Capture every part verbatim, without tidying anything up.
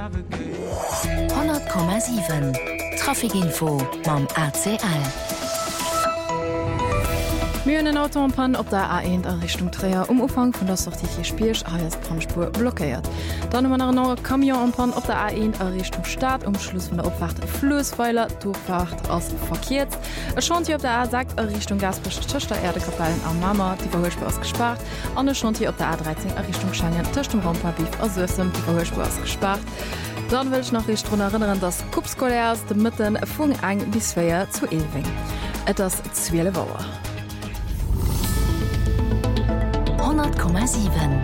hundert Komma sieben Trafikinfo mam A C L. Myen Autopan op der A eins a Richtung Träer um Ufang vun der sortiche Spierch aiers Brandspur blockéiert. Dann man an neuer Kamionpan op der A eins a Richtung Staat umschluss vun der Opwacht Flosweiler Durchfacht ass verkiert. E Chantier op der A sagt a Richtung Gasbrecht Töchter Erdekapellen am Mama, die Verhöchspur ausgespart. An e Chantier op der A dreizehn a Richtung Schengen Töcht dem Rampabif a Sösem, die Verhöchspur ausgespart. Dann will ich noch Richtung erinnern, dass Kupskolärs de Mitten vung eng bis Féier zu Elwing. Etwas zwiele Wauer. hundert Komma sieben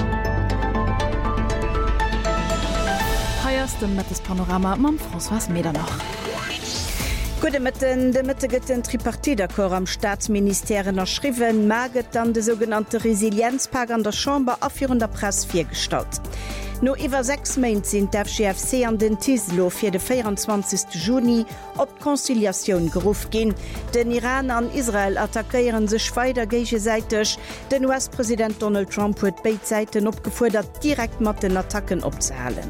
Heiers dem Mettes Panorama mam François Medernach. Gute Mitten de Mitte gëtten Tripartidakor am Staatsministerien erschriwen, maget dann de sogenannte Resilienzpakt an der Chamber afir der Press firstalt. No iwwer sechs Meint sinn d G F C an den Tislo fir de vierundzwanzigsten Juni op Konziliatioun geruf ginn. Den Iran an Israel attackéieren sech weiter gegesäiteg. Den U S-Präsident Donald Trump huet Beidsäiten opgefuerdert, direkt mat den Attacken opzehalen.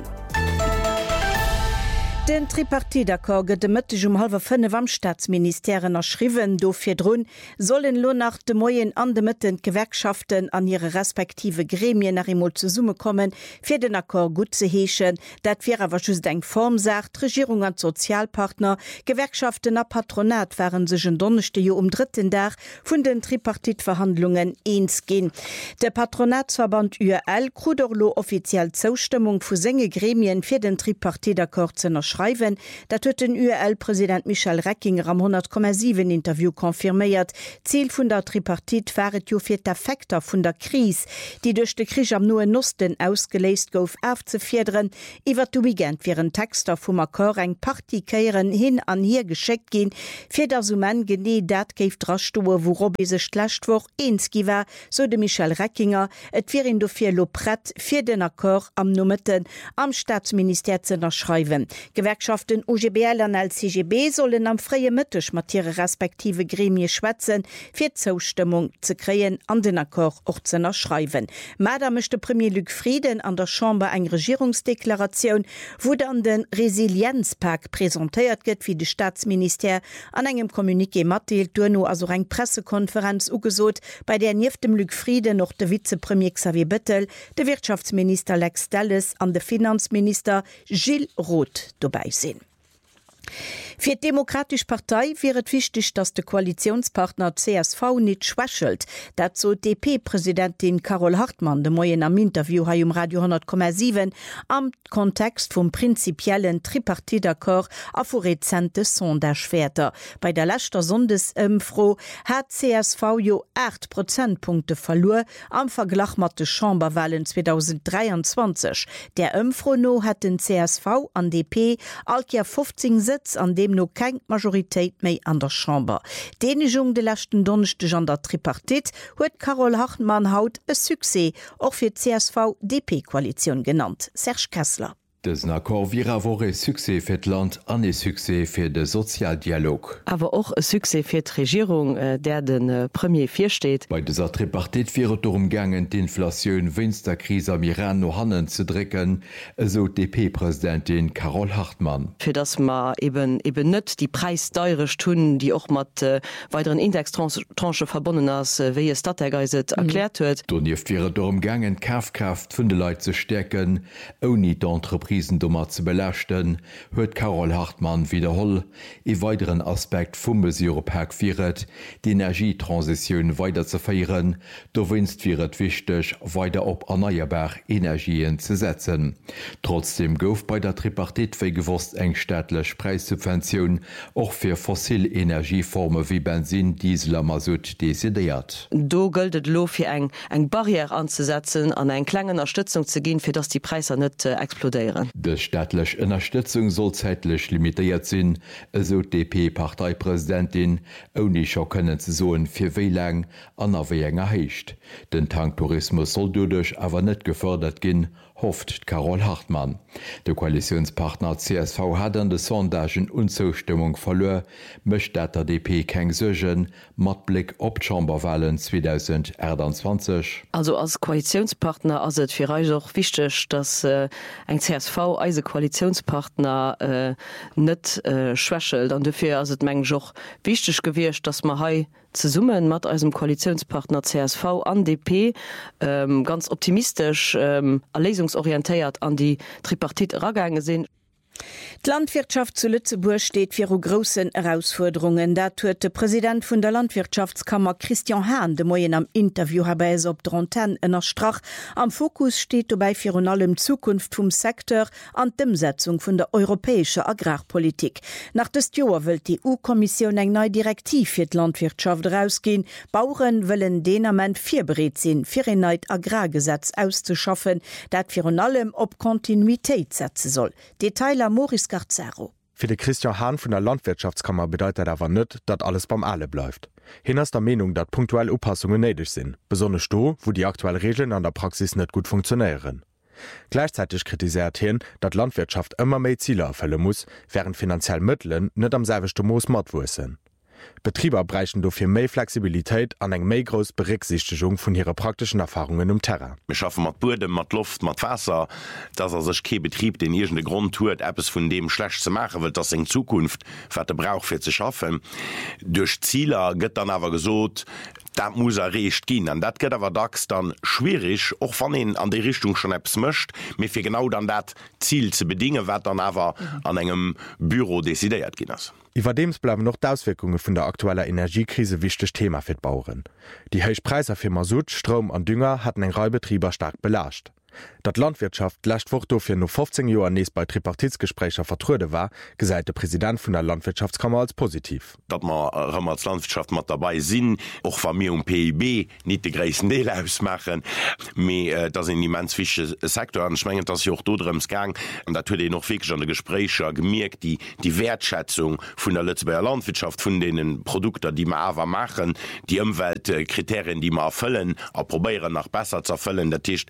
Den Tripartidakor gët de Mëtteg um halber fënne am Staatsministerien erschriwen, do fir Drun sollen lo nach de Moien an de Mëtten Gewerkschaften an ihre respektive Gremien nach Imol ze Summe kommen, fir den Akkor gut ze heechen, dat fir awer just eng Form sagt, Regierung an Sozialpartner, Gewerkschaften a Patronat waren sech en Donnerchte Jo um dritten Dach vun den Tripartitverhandlungen eens gin. Der Patronatsverband U L kruderlo offiziell Zustimmung vu senge Gremien fir den Tripartidakor ze erschreiben. Schreiben, dat huet den U L-Präsident Michel Reckinger am hundert Komma sieben Interview konfirméiert. Ziel vun der Tripartit waret jo fir d'Effekter vun der Krise, die durch de Krich am Noen Osten ausgeleist gouf aufzufiederen, iwwer du Wigent viren Texter vum Akkor eng Partikéieren hin an hier gescheckt gin, fir der Sumen gené dat geif drastoe, wo se schlechtwoch eenskiwer, so de Michel Reckinger, et fir in do fir Lopret fir den Akkor am Nummeten am Staatsminister ze erschreiben. Gewerkschaften U G B L an L C G B sollen am freie Mëttech mat ihre respektive Gremie schwätzen, fir Zustimmung ze kreen an den Akkor och ze erschreiben. Mader mechte Premier Luc Frieden an der Chamber eng Regierungsdeklaration, wo an den Resilienzpakt präsentiert gëtt wie de Staatsminister an engem Kommuniqué matteelt duno also eng Pressekonferenz ugesot, bei der nief dem Luc Frieden noch de Vizepremier Xavier Bettel, de Wirtschaftsminister Lex Dalles an de Finanzminister Gilles Roth dabei sinn. Für die Demokratische Partei wäre es wichtig, dass der Koalitionspartner C S V nicht schwächelt. Dazu D P-Präsidentin Carol Hartmann de Moyen am Interview hier um Radio hundert Komma sieben am Kontext vom prinzipiellen Tripartidakor auf rezente Sondagewerter. Bei der letzten Sondesumfrage hat C S V jo acht Prozentpunkte verloren am Vergleich mit den Chamberwahlen zweitausenddreiundzwanzig. Der Umfrage hat den C S V an D P alkia fünfzehn Sitz, an dem no kein Majoritéit méi an der Chamber. Denigung de lachten Donnerstag an der Tripartit huet Carol Hartmann haut e Succès, auch fir C S V-D P-Koalition genannt. Serge Kessler. Dësen Akkor wie awer e Suse fir d Land an e Suse fir de Sozialdialog. Awer och e Suse fir d'Regierung, der den äh, Premier firsteet. Bei deser Tripartit firet dorum gangen d'Inflatioun wënst der Krise am Iran no hannen ze drecken, eso D P-Präsidentin Carol Hartmann. Fir dats ma eben eben nett die Preisdeurech tunn, die och mat äh, weiteren Indextranche verbonnen ass, äh, wéi es Stadtgeiset mhm. erklärt huet. Donnief firet dorum gangen Kafkraft vun de Leiit ze stecken, oni d'Entreprise Dommer ze belächten, huet Carol Hartmann wiederholl e weiteren Aspekt vum Mesurepak firet, die Energietransiioun weiter ze feieren, do winst firet wichtech weiter op erneuerbar Energien ze setzen. Trotzdem gouf bei der Tripartit wéi gewusst eng staatlech Preissubventionioun och fir Fossilenergieforme wie Benzin, Diesel a Masut desideiert. Do gëldet lo fir eng eng Barriere anzusetzen, an eng klengen Unterstützung ze ginn, fir dats die Preiser net äh, explodeieren. De staatlech Unterstützung soll zeitlich limitiert sinn, eso D P-Parteipräsidentin ounischer kënnen ze soen fir wéi lang an awer enger heicht. Den Tanktourismus soll dudech awer net gefördert ginn, hofft Carol Hartmann. Der Koalitionspartner C S V hat an de Sondagen Unzustimmung verlor, möchte dat der D P keng Sögen mat Blick op Chamberwahlen zwanzig einundzwanzig. Also als Koalitionspartner as het fir euch auch wichtig, dass äh, eng C S V eise Koalitionspartner äh, net äh, schwächelt an dafür as het meng joch wichtig gewircht, dass man hei ze summen mat als Koalitionspartner C S V an D P ähm, ganz optimistisch ähm, erlesungsorientéiert an die Tripartit ragange sinn. Die Landwirtschaft zu Lützeburg steht für großen Herausforderungen. Da tut der Präsident von der Landwirtschaftskammer Christian Hahn de Moyen am Interview habei op Dronten ënner Strach. Am Fokus steht dabei für allem Zukunft vom Sektor an die Umsetzung von der europäischen Agrarpolitik. Nach des Jahr will die E U-Kommission eng neue Direktiv für die Landwirtschaft rausgehen. Bauern wollen den Amend vierberät sind, für ein neues Agrargesetz auszuschaffen, das für allem op Kontinuität setzen soll. Detail Maurice Garzero. Für den Christian Hahn von der Landwirtschaftskammer bedeutet aber nicht, dass alles beim Alle bleibt. Hin ist der Meinung, dass punktuelle Anpassungen nötig sind, besonders da, wo die aktuellen Regeln an der Praxis nicht gut funktionieren. Gleichzeitig kritisiert hin, dass die Landwirtschaft immer mehr Ziele erfüllen muss, während finanzielle Mittel nicht am selben Maß matt sind. Betrieber bräuchten dafür mehr Flexibilität an eng méi gross Berücksichtigung von ihrer praktischen Erfahrungen im Terrain. Wir schaffen mit Boden, mit Luft, mit Wasser, dass er sich kein Betrieb den irgendeinen Grund tut, etwas von dem schlecht zu machen, weil das in Zukunft was er braucht für zu schaffen. Durch Ziele wird dann aber gesagt, das muss er recht gehen. Und das geht aber dax dann schwierig, auch wenn ihn an die Richtung schon etwas möchte, mir für genau dann das Ziel zu bedingen, was dann aber mhm. an einem Büro dezidiert gehen ist. Überdems bleiben noch die Auswirkungen von der aktuellen Energiekrise wichtig Thema für die Bauern. Die Heichpreise für Masut, Strom und Dünger hatten den Reibetrieber stark belastet. Dat Landwirtschaft lächt woch dofir no fünfzehn Joer nees bei Tripartitsgesprächer vertrude war, gesäit der Präsident vun der Landwirtschaftskammer als positiv. Dat ma äh, als Landwirtschaft mat dabei sinn, och war mir um P I B nicht de gräessen Deel ausmachen, me äh, dat in immenswische Sektor anschwngen, dat sie auch dodrems gang, an dat hue noch fi an de Gesprächer gemerkt, die die Wertschätzung vun der Lützebauer Landwirtschaft vun denen Produkte, die ma awer machen, die Umweltkriterien, die ma erfüllen, a probieren nach besser zu erfüllen, der Tisch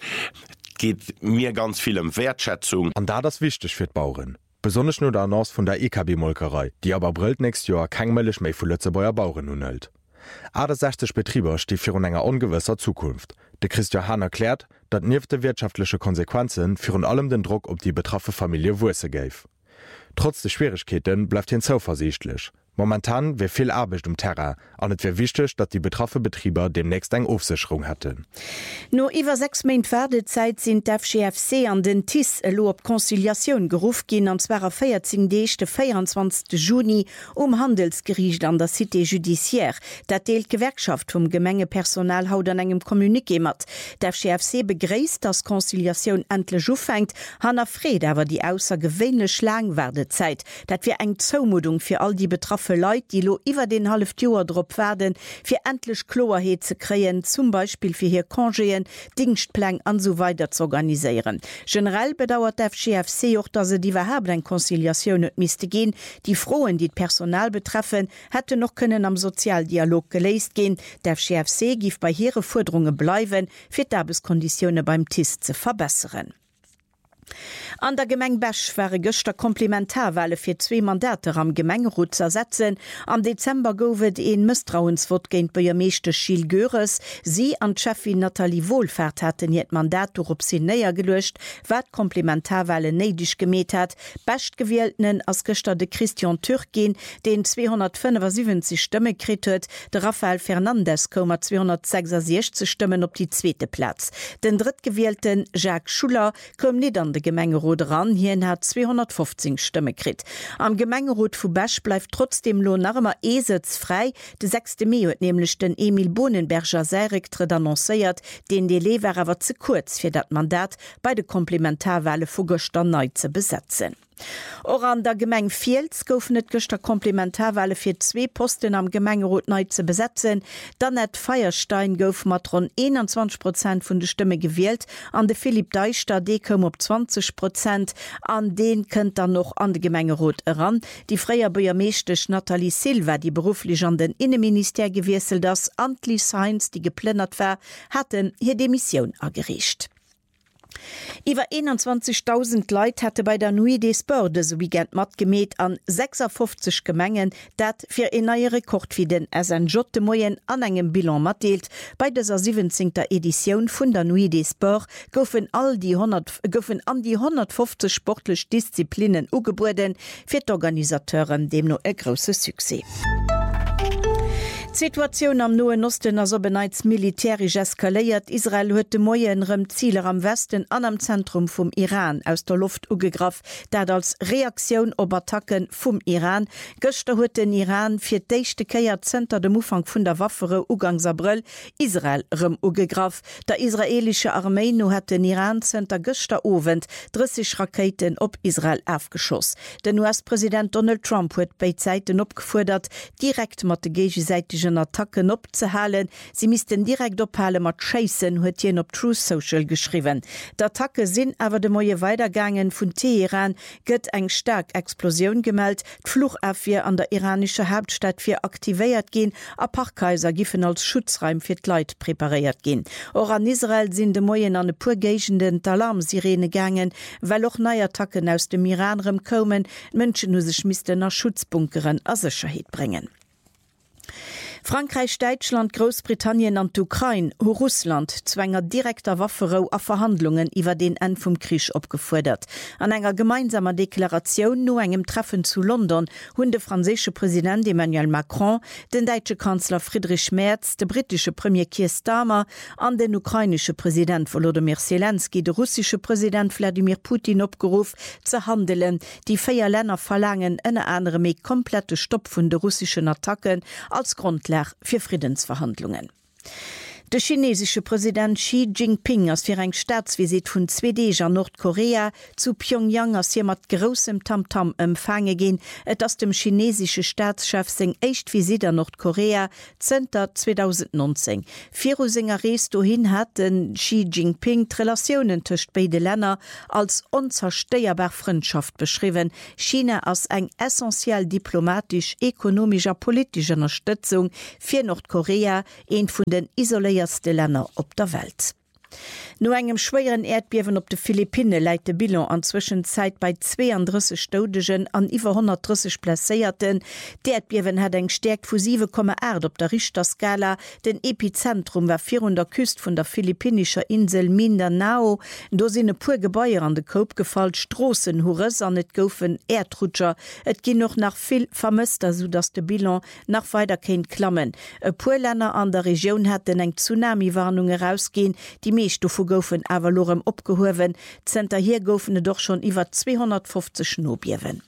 geht mir ganz viel um Wertschätzung. Und da das wichtig für die Bauern. Besonders nur der Annonce von der E K B-Molkerei, die aber brillt nächstes Jahr kein Melch mehr für Lützebauer Bauern unhält. Aber sechzig Betrieber stehen für eine ungewisse Zukunft. Der Christian Hahn erklärt, dass neben den wirtschaftlichen Konsequenzen für allem den Druck auf die betroffene Familie Wurse gäbe. Trotz der Schwierigkeiten bleibt ihn zuversichtlich. Momentan wäre viel Arbeit um Terra, und es wäre wichtig, dass die betroffenen Betrieber demnächst eine Aufsicherung hätten. No iwwer sechs Meint Werdezeit sind der G F C an den T I S lo op Konziliation gerufen gin, an zwar vierzehn Dechte vierundzwanzigsten Juni um Handelsgericht an der Cité Judiciaire. Dat deelt Gewerkschaft vum Gemengepersonal haut an engem Kommuniké mat. Der G F C begréist, dass Konziliation endlich ufängt, Hanna Fred awer die aussergewöhnlich lang Werdezeit. Dat wir eng Zumudung für all die betroffenen Leute, die lo iwwer den half Joer drop werden, fir endlich Klarheit zu kreen, zum Beispiel für hier Kongéen, Dienstplan an so weiter zu organisieren. Generell bedauert der G F C auch, dass sie die überhaupt eine Konziliation nicht müsste gehen. Die Frohen, die das Personal betreffen, hätte noch können am Sozialdialog gelöst gehen. Der G F C gibt bei ihren Forderungen bleiben, für die Arbeitskonditionen beim T I S zu verbessern. An der Gemeng Bech wäre gëchter Komplementarwelle fir zwei Mandate am Gemengerot zu ersetzen. Am Dezember gowet een Misstrauensvot géint Bürgermeester Schiel Göres. Sie an Chefin Nathalie Wohlfahrt hatten jet Mandat op sie näher gelöscht, wat Komplementarwelle neidig gemäht hat. Best gewählten als gëchter de Christian Türkin, den zweihundertfünfundsiebzig Stimme krit huet, de Rafael Fernandez kommmer zweihundertsechsundsechzig Stimmen op die zweite Platz. Den drittgewählten Jacques Schuller kom nicht an de Gemengerot ran, hien hat zweihundertfünfzig Stimme krit. Am Gemengerot vu Bech bleibt trotzdem lo narmer Esitz frei. De sechste Mai huet nämlich den Emil Bonenberger Seriktritt annoncéiert, den de Lewer awer zu kurz fir dat Mandat bei de Komplementarwelle vu Göster neu zu besetzen. Or an der Gemeng Viels gouf net gëchter Komplementarwelle fir zwei Posten am Gemengerot neu zu besetzen. Dann net Feierstein gouf mat rund einundzwanzig Prozent vun de Stimme gewählt, an de Philipp Deichter de kom op zwanzig Prozent, an den kënnt dann noch an de Gemengerot ran. Die freier Bürgermeestech Nathalie Silva, die beruflich an den Innenminister gewieselt ass, Antli Sainz, die geplnnert war, hatten hier Demission ergericht. Iwer einundzwanzigtausend Leiit hätte bei der Nuit des Sport so Weekend mat gemet an sechsundfünfzig Gemengen, dat fir en neue Rekord wie den S N J de Moyen an engem Bilan matdeelt. Bei dieser siebzehnter Edition vun der Nuit des Sport goufen all die hundert goufen an die hundertfünfzig sportlech Disziplinen ugeburden fir d'Organisateuren dem no e grosse Suse. Situation am Noen Osten as beneits militärisch eskaléiert. Israel huet de Moyenrem Zieler am Westen an am Zentrum vum Iran aus der Luft ugegraf, dat als Reaktion op Attacken vum Iran. Göster huet den Iran fir d'éischchte Keier Zter dem Ufang vun der Waffere Ugangs April Israel rem ugegraf. Der israelische Armee no hat den Iran Zter Göster Owend dreißig Raketen op Israel aufgeschoss. Den U S-Präsident Donald Trump huet bei Zeiten opgefordert, direkt mat de gegenseitige Attacken opzehalen. Sie missten direkt ophalen mat chasen, huet hien op True Social geschrieben. D'attacke sinn awer de moie Weitergangen vun Teheran gëtt eng stark Explosion gemeldt, d'Fluchafwehr an der iranische Hauptstadt fir aktivéiert gin, a Parkkaiser giffen als Schutzreim fir d'Leit prepariert gin. Or an Israel sinn de Moien an e purgegenden Alarmsirene gangen, well och neii Attacken aus dem Iranrem kommen, Mënschen hu sech misisten nach Schutzbunkeren as Sicherheit bringen. Frankreich, Deutschland, Großbritannien an Ukraine, ho Russland zwänger direkter Waffero a Verhandlungen iwwer den End vum Krieg opgefordert. An enger gemeinsamer Deklaration no engem Treffen zu London hunn de franzésche Präsident Emmanuel Macron, den deutsche Kanzler Friedrich Merz, de britische Premier Keir Starmer an den ukrainische Präsident Volodymyr Zelensky, de russische Präsident Wladimir Putin opgeruf ze handelen. Die vier Länder verlangen ënne andere méi komplette Stopp vun de russischen Attacken als Grundlage für Friedensverhandlungen. Der chinesische Präsident Xi Jinping als fir eng Staatsvisit vun zwei Deger Nordkorea zu Pyongyang as hier mat grossem Tamtam empfange gin, et ass dem chinesische Staatschef seng echt Visit an Nordkorea Zter zwanzig neunzehn. Viru Sänger Rees dohin hat den Xi Jinping Relationen töcht beide Länder als unzersteierbar Freundschaft beschrieben. China als eng essentiell diplomatisch, ökonomischer, politischer Unterstützung fir Nordkorea, een vun den isolierten Länder op der Welt. No engem schweren Erdbeben op de Philippine leit de Bilan an Zwischenzeit bei zweiunddreißig Todegen an iwwer hundertdreißig Plaéierten. D'Erdbeben hat eng stärkt vu sieben Komma acht op der Richterskala. Den Epizentrum war vierhundert Küst vun der philippinischer Insel Mindanao. Do sinn e puer Gebäier an de Koop gefall, Strossen hures an net goufen Erdrutscher. Et gin noch nach vill vermëster, so dats de Bilan nach weiter kenint klammen. E puer Länder an der Region hat eng Tsunami-Warnung herausgehen, die meescht vu goufen awer lorem opgehowen, Zter hier goufene doch schon iwwer zweihundertfünfzig Schnobiewen.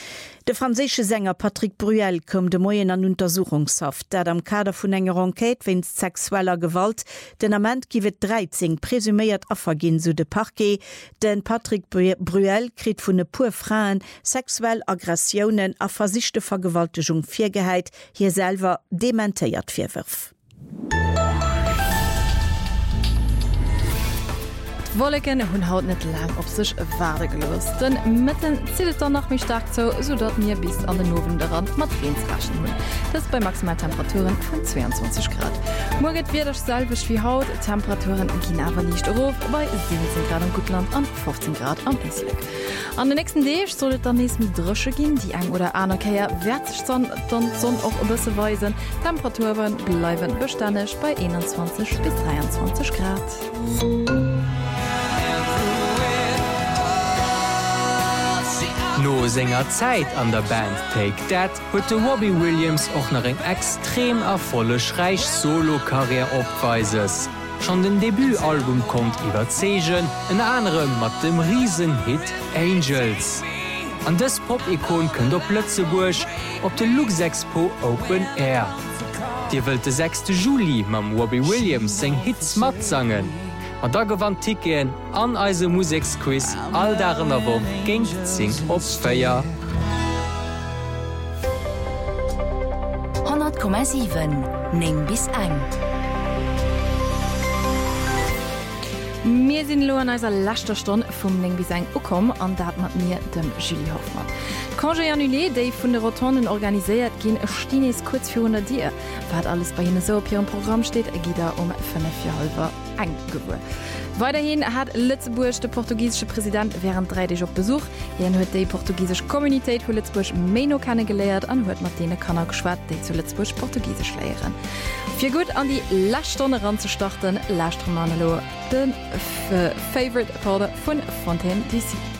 De franzésche Sänger Patrick Bruel kom de Moien an Untersuchungshaft, dat am Kader vun enger Enquete wennst sexueller Gewalt, den Amment giwet dreizehn presüméiert affergin so de Parquet, den Patrick Bruel krit vun e puer Fraen sexuell Aggressionen a versichte Vergewaltigung Viergeheit hier selber dementéiert firwirf. Wolleken hunn haut net lang op sech ware gelost. Den Mitten zielet dann nach mich stark zo, so dat mir bis an den Nowen der Rand mat Reens raschen hunn. Das bei Maximaltemperaturen von zweiundzwanzig Grad. Morget wird salvech wie Haut, Temperaturen gin awer nicht rof, bei siebzehn Grad am Gutland an fünfzehn Grad am Isleg. An den nächsten Deeg sollt dann nees mit Drösche gin, die eng oder aner Käier wert sich dann sonn auch bësse weisen. Temperaturen bleiwen bestänech bei einundzwanzig bis dreiundzwanzig Grad. No senger Zeit an der Band Take That huet de Robbie Williams och nach eng extrem erfollech reich Solokarrier opweises. Schon den Debütalbum kommt iwwerzegen, en anderem mat dem Riesenhit Angels. An des Pop-Ikon kën der Plötzeburg op de Luxexpo Open Air. Dir wëlt de sechste Juli mam Robbie Williams seng Hits mat sangen. Und da gewann Tiken an eise Musiksquiz all darin awer ging zing opsfeier. hundert Komma sieben Ning bis eng. Wir sind lo an eiser letzter Stunde vom Ning bis eng ukom an dat mat mir dem Julie Hoffmann. Congé annulé, déi vun de Rotonden organiséiert ginn e Stines kurz für hundert Dir. Wat alles bei hinne so op ihrem Programm steht, er gi da um fünf Jahre eng gewur. Weiterhin hat Lützeburg der portugiesische Präsident während drei Tage auf Besuch. Er hat die portugiesische Community von Lützeburg Meno kennengelernt und hat mit denen kann er geschwätzt, die zu Lützeburg Portugiesisch lehren. Für gut an die Laststunde ranzustarten, lasst man den Favorite Reporter von Fontaine D C.